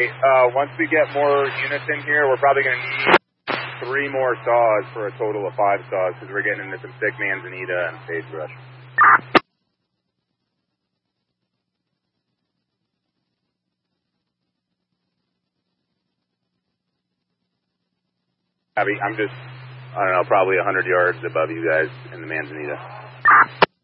Once we get more units in here, we're probably going to need 3 more saws for a total of 5 saws because we're getting into some thick manzanita and sagebrush. I'm just, I don't know, probably 100 yards above you guys in the manzanita.